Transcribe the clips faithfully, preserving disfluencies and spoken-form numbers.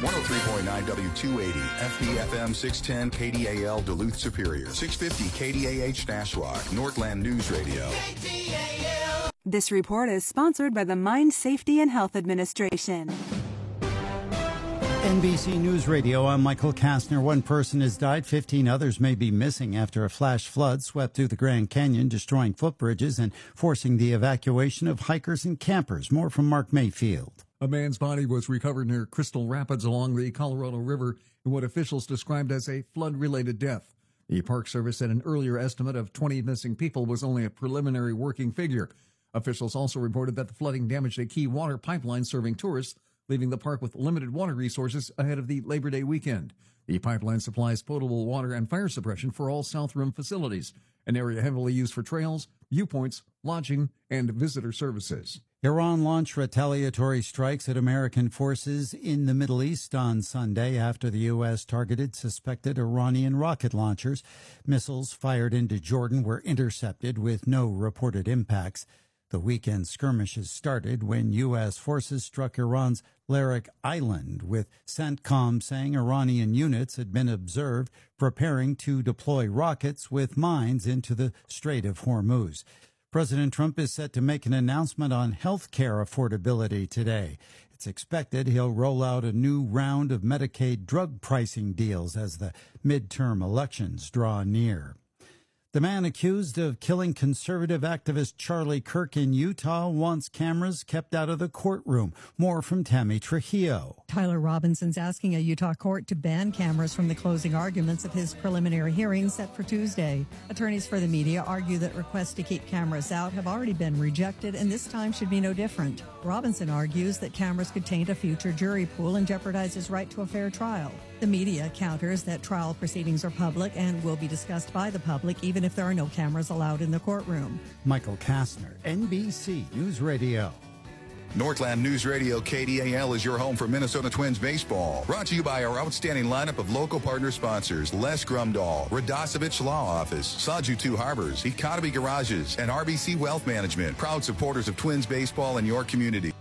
one oh three point nine W two eighty, F B F M six ten K D A L Duluth Superior, six fifty K D A H Nashwauk, Northland News Radio. K D A L. This report is sponsored by the Mine Safety and Health Administration. N B C News Radio, I'm Michael Kastner. One person has died, fifteen others may be missing after a flash flood swept through the Grand Canyon, destroying footbridges and forcing the evacuation of hikers and campers. More from Mark Mayfield. A man's body was recovered near Crystal Rapids along the Colorado River in what officials described as a flood-related death. The Park Service said an earlier estimate of twenty missing people was only a preliminary working figure. Officials also reported that the flooding damaged a key water pipeline serving tourists, leaving the park with limited water resources ahead of the Labor Day weekend. The pipeline supplies potable water and fire suppression for all South Rim facilities, an area heavily used for trails, viewpoints, lodging, and visitor services. Iran launched retaliatory strikes at American forces in the Middle East on Sunday after the U S targeted suspected Iranian rocket launchers. Missiles fired into Jordan were intercepted with no reported impacts. The weekend skirmishes started when U S forces struck Iran's Larak Island, with CENTCOM saying Iranian units had been observed preparing to deploy rockets with mines into the Strait of Hormuz. President Trump is set to make an announcement on health care affordability today. It's expected he'll roll out a new round of Medicaid drug pricing deals as the midterm elections draw near. The man accused of killing conservative activist Charlie Kirk in Utah wants cameras kept out of the courtroom. More from Tammy Trujillo. Tyler Robinson's asking a Utah court to ban cameras from the closing arguments of his preliminary hearing set for Tuesday. Attorneys for the media argue that requests to keep cameras out have already been rejected, and this time should be no different. Robinson argues that cameras could taint a future jury pool and jeopardize his right to a fair trial. The media counters that trial proceedings are public and will be discussed by the public, even if there are no cameras allowed in the courtroom. Michael Kastner, N B C News Radio. Northland News Radio K D A L is your home for Minnesota Twins baseball. Brought to you by our outstanding lineup of local partner sponsors: Les Grumdahl, Radosevich Law Office, Saju Two Harbors, Economy Garages, and R B C Wealth Management. Proud supporters of Twins baseball in your community.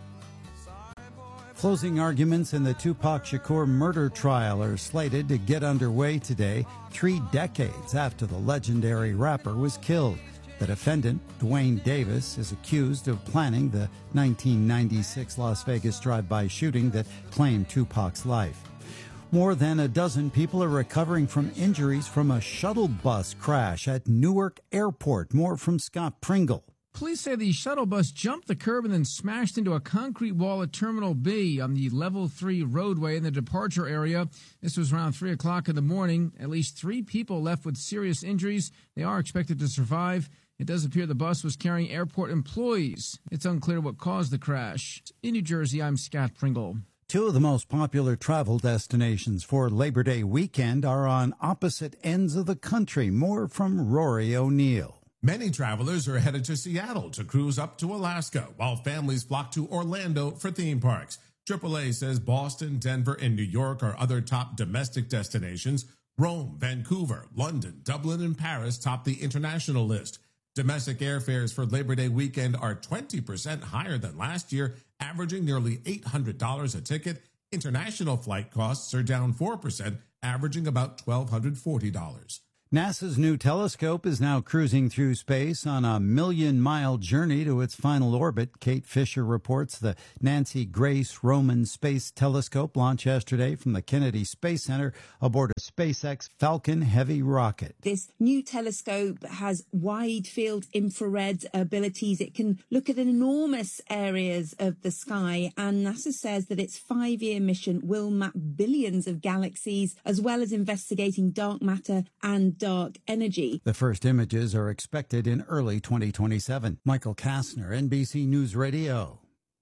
Closing arguments in the Tupac Shakur murder trial are slated to get underway today, three decades after the legendary rapper was killed. The defendant, Dwayne Davis, is accused of planning the nineteen ninety-six Las Vegas drive-by shooting that claimed Tupac's life. More than a dozen people are recovering from injuries from a shuttle bus crash at Newark Airport. More from Scott Pringle. Police say the shuttle bus jumped the curb and then smashed into a concrete wall at Terminal B on the Level three roadway in the departure area. This was around three o'clock in the morning. At least three people left with serious injuries. They are expected to survive. It does appear the bus was carrying airport employees. It's unclear what caused the crash. In New Jersey, I'm Scott Pringle. Two of the most popular travel destinations for Labor Day weekend are on opposite ends of the country. More from Rory O'Neill. Many travelers are headed to Seattle to cruise up to Alaska, while families flock to Orlando for theme parks. triple A says Boston, Denver, and New York are other top domestic destinations. Rome, Vancouver, London, Dublin, and Paris top the international list. Domestic airfares for Labor Day weekend are twenty percent higher than last year, averaging nearly eight hundred dollars a ticket. International flight costs are down four percent, averaging about one thousand two hundred forty dollars. NASA's new telescope is now cruising through space on a million-mile journey to its final orbit. Kate Fisher reports the Nancy Grace Roman Space Telescope launched yesterday from the Kennedy Space Center aboard a SpaceX Falcon Heavy rocket. This new telescope has wide-field infrared abilities. It can look at enormous areas of the sky, and NASA says that its five-year mission will map billions of galaxies, as well as investigating dark matter and dark energy. The first images are expected in early twenty twenty-seven. Michael Kastner, N B C News Radio.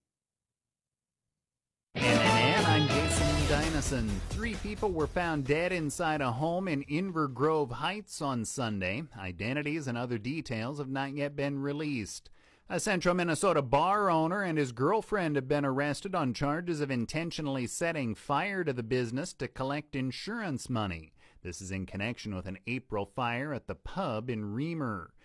And I'm Jason Dynison. Three people were found dead inside a home in Inver Grove Heights on Sunday. Identities and other details have not yet been released. A central Minnesota bar owner and his girlfriend have been arrested on charges of intentionally setting fire to the business to collect insurance money. This is in connection with an April fire at the pub in Reamer.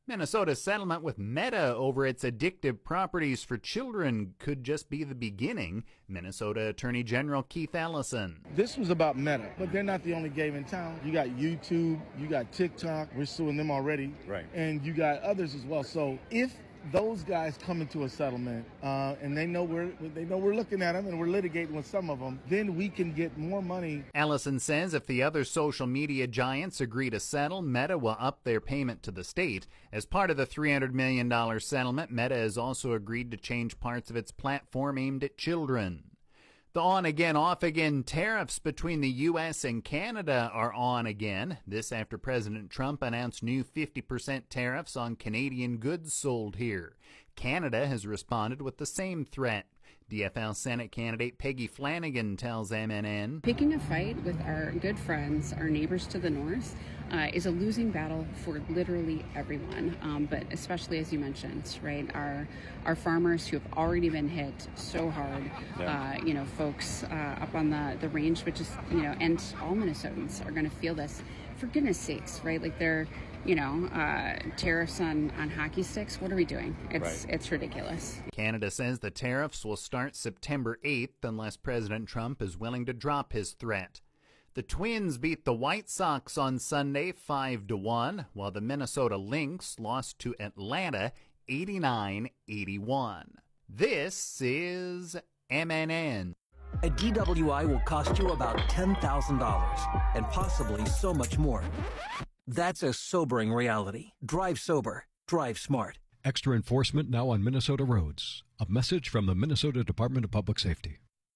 Minnesota's settlement with Meta over its addictive properties for children could just be the beginning. Minnesota Attorney General Keith Ellison. This was about Meta, but they're not the only game in town. You got YouTube, you got TikTok, we're suing them already, right? And you got others as well. So if those guys come into a settlement uh, and they know we're they know we're looking at them and we're litigating with some of them, then we can get more money. Ellison says if the other social media giants agree to settle, Meta will up their payment to the state. As part of the three hundred million dollars settlement, Meta has also agreed to change parts of its platform aimed at children. The on-again, off-again tariffs between the U S and Canada are on again. This after President Trump announced new fifty percent tariffs on Canadian goods sold here. Canada has responded with the same threat. D F L Senate candidate Peggy Flanagan tells M N N. Picking a fight with our good friends, our neighbors to the north, uh, is a losing battle for literally everyone, um, but especially, as you mentioned, right, our our farmers who have already been hit so hard, yeah. uh, you know, folks uh, up on the, the range, which is, you know, and all Minnesotans are going to feel this, for goodness sakes, right, like they're, you know, uh, tariffs on, on hockey sticks. What are we doing? It's right. It's ridiculous. Canada says the tariffs will start September eighth unless President Trump is willing to drop his threat. The Twins beat the White Sox on Sunday five to one, while the Minnesota Lynx lost to Atlanta eighty-nine eighty-one. This is M N N. A D W I will cost you about ten thousand dollars, and possibly so much more. That's a sobering reality. Drive sober. Drive smart. Extra enforcement now on Minnesota roads. A message from the Minnesota Department of Public Safety.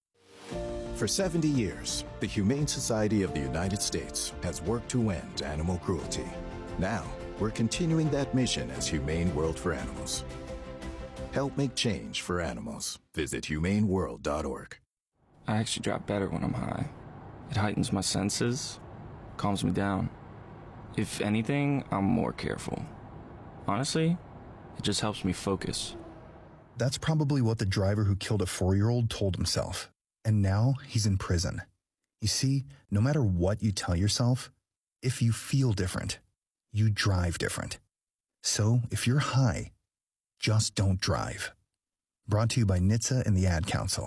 For seventy years, the Humane Society of the United States has worked to end animal cruelty. Now, we're continuing that mission as Humane World for Animals. Help make change for animals. Visit humane world dot org. I actually drive better when I'm high. It heightens my senses, calms me down. If anything, I'm more careful. Honestly, it just helps me focus. That's probably what the driver who killed a four-year-old told himself. And now he's in prison. You see, no matter what you tell yourself, if you feel different, you drive different. So if you're high, just don't drive. Brought to you by N H T S A and the Ad Council.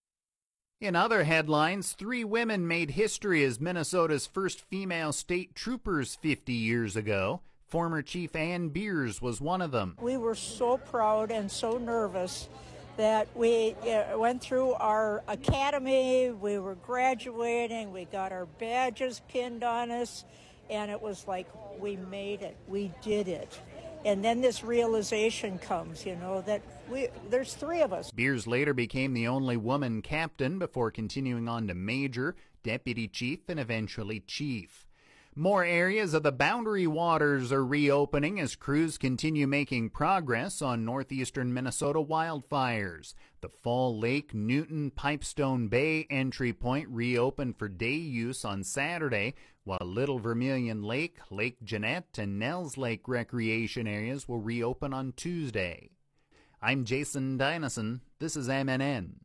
In other headlines, three women made history as Minnesota's first female state troopers fifty years ago. Former Chief Ann Beers was one of them. We were so proud and so nervous that we uh, went through our academy, we were graduating, we got our badges pinned on us, and it was like, we made it, we did it. And then this realization comes, you know, that we there's three of us. Beers later became the only woman captain before continuing on to major, deputy chief, and eventually chief. More areas of the Boundary Waters are reopening as crews continue making progress on northeastern Minnesota wildfires. The Fall Lake, Newton, Pipestone Bay entry point reopened for day use on Saturday, while Little Vermilion Lake, Lake Jeanette, and Nels Lake recreation areas will reopen on Tuesday. I'm Jason Dynison. This is M N N.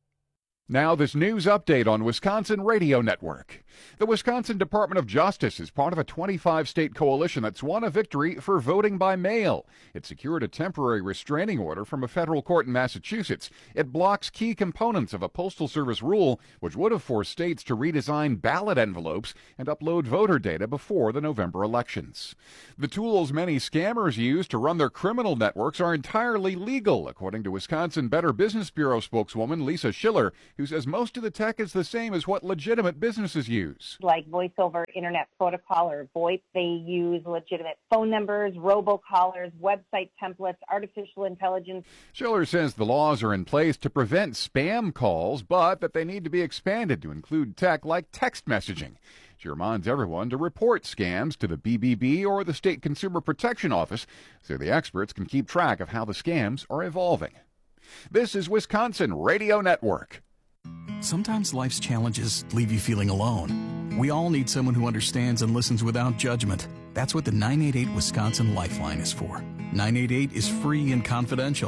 Now this news update on Wisconsin Radio Network. The Wisconsin Department of Justice is part of a twenty-five state coalition that's won a victory for voting by mail. It secured a temporary restraining order from a federal court in Massachusetts. It blocks key components of a Postal Service rule, which would have forced states to redesign ballot envelopes and upload voter data before the November elections. The tools many scammers use to run their criminal networks are entirely legal, according to Wisconsin Better Business Bureau spokeswoman Lisa Schiller, who says most of the tech is the same as what legitimate businesses use. Like voice over internet protocol or VoIP, they use legitimate phone numbers, robocallers, website templates, artificial intelligence. Schiller says the laws are in place to prevent spam calls, but that they need to be expanded to include tech like text messaging. She reminds everyone to report scams to the B B B or the State Consumer Protection Office so the experts can keep track of how the scams are evolving. This is Wisconsin Radio Network. Sometimes life's challenges leave you feeling alone. We all need someone who understands and listens without judgment. That's what the nine eight eight Wisconsin Lifeline is for. nine eight eight is free and confidential.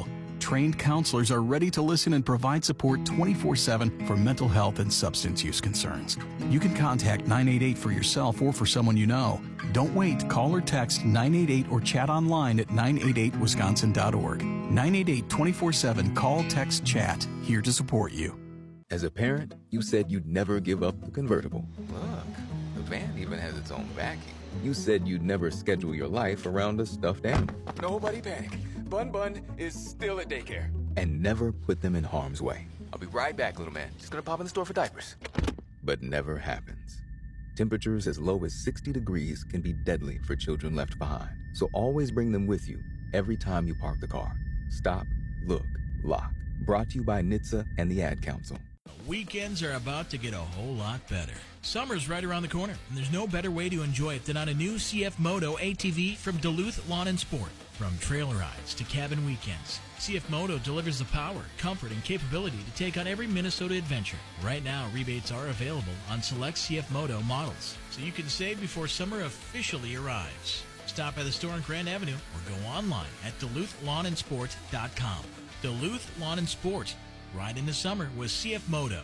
trained counselors are ready to listen and provide support twenty-four seven for mental health and substance use concerns. You can contact nine eight eight for yourself or for someone you know. Don't wait. Call or text nine eight eight or chat online at nine eight eight wisconsin dot org. nine eight eight twenty-four seven Call, Text, Chat. Here to support you. As a parent, you said you'd never give up the convertible. Look, the van even has its own backing. You said you'd never schedule your life around a stuffed animal. Nobody panic. Bun Bun is still at daycare. And never put them in harm's way. I'll be right back, little man. Just gonna pop in the store for diapers. But never happens. Temperatures as low as sixty degrees can be deadly for children left behind. So always bring them with you every time you park the car. Stop, look, lock. Brought to you by N H T S A and the Ad Council. Weekends are about to get a whole lot better. Summer's right around the corner, and there's no better way to enjoy it than on a new C F Moto A T V from Duluth Lawn and Sport. From trail rides to cabin weekends, C F Moto delivers the power, comfort, and capability to take on every Minnesota adventure. Right now, rebates are available on select C F Moto models, so you can save before summer officially arrives. Stop by the store on Grand Avenue or go online at duluth lawn and sport dot com. Duluth Lawn and Sport. Ride in the summer with C F Moto.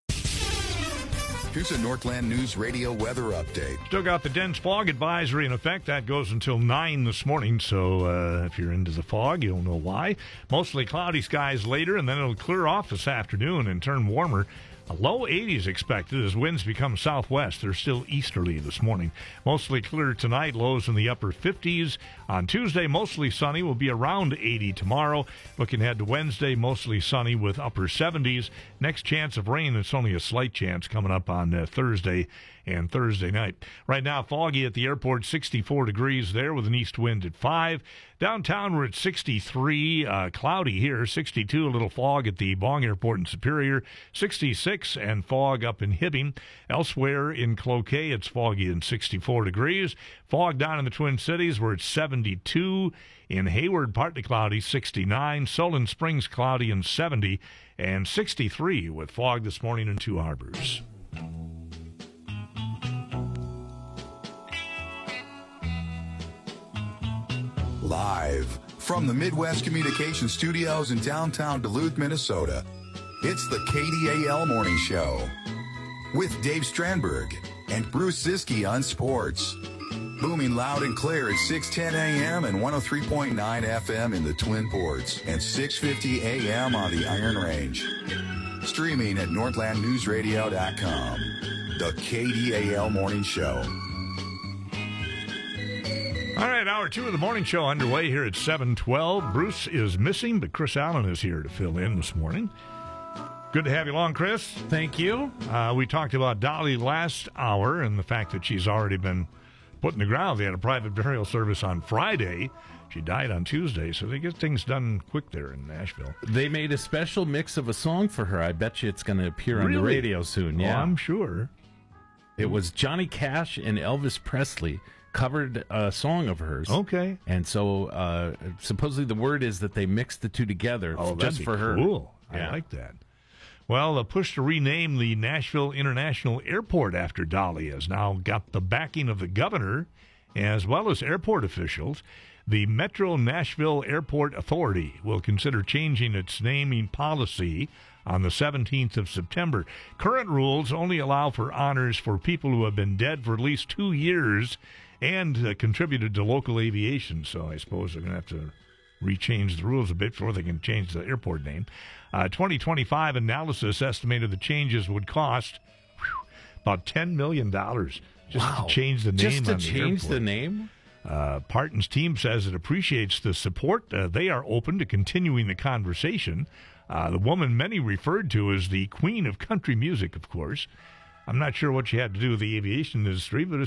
Here's a Northland News Radio weather update. Still got the dense fog advisory in effect. That goes until nine this morning, so uh, if you're into the fog, you'll know why. Mostly cloudy skies later, and then it'll clear off this afternoon and turn warmer. A low eighties expected as winds become southwest. They're still easterly this morning. Mostly clear tonight, lows in the upper fifties. On Tuesday, mostly sunny, will be around eighty tomorrow. Looking ahead to Wednesday, mostly sunny with upper seventies. Next chance of rain, it's only a slight chance coming up on uh, Thursday and Thursday night. Right now, foggy at the airport, sixty-four degrees there with an east wind at five. Downtown, we're at sixty-three, uh, cloudy here, sixty-two, a little fog at the Bong Airport in Superior, sixty-six, and fog up in Hibbing. Elsewhere in Cloquet, it's foggy and sixty-four degrees. Fog down in the Twin Cities, we're at seventy-two. In Hayward, partly cloudy, sixty-nine. Solon Springs, cloudy and seventy. And sixty-three with fog this morning in Two Harbors. Live from the Midwest Communication Studios in downtown Duluth, Minnesota, it's the K D A L Morning Show with Dave Strandberg and Bruce Siski on sports. Booming loud and clear at six ten a.m. and one oh three point nine F M in the Twin Ports and six fifty a.m. on the Iron Range. Streaming at northland news radio dot com. The K D A L Morning Show. All right, hour two of the morning show underway here at seven twelve. Bruce is missing, but Chris Allen is here to fill in this morning. Good to have you along, Chris. Thank you. Uh, we talked about Dolly last hour and the fact that she's already been put in the ground. They had a private burial service on Friday. She died on Tuesday, so they get things done quick there in Nashville. They made a special mix of a song for her. I bet you it's going to appear on Really? the radio soon. Yeah, Oh, I'm sure. It was Johnny Cash and Elvis Presley covered a song of hers. Okay. And so uh, supposedly the word is that they mixed the two together Oh, just that'd be for her. Cool. Yeah. I like that. Well, the push to rename the Nashville International Airport after Dolly has now got the backing of the governor as well as airport officials. The Metro Nashville Airport Authority will consider changing its naming policy on the seventeenth of September. Current rules only allow for honors for people who have been dead for at least two years and uh, contributed to local aviation. So I suppose they're going to have to rechange the rules a bit before they can change the airport name. Uh, twenty twenty-five analysis estimated the changes would cost whew, about ten million dollars just Wow. to change the name Just to on the change airport. the name? Uh, Parton's team says it appreciates the support. Uh, they are open to continuing the conversation. Uh, the woman many referred to as the queen of country music, of course. I'm not sure what she had to do with the aviation industry, but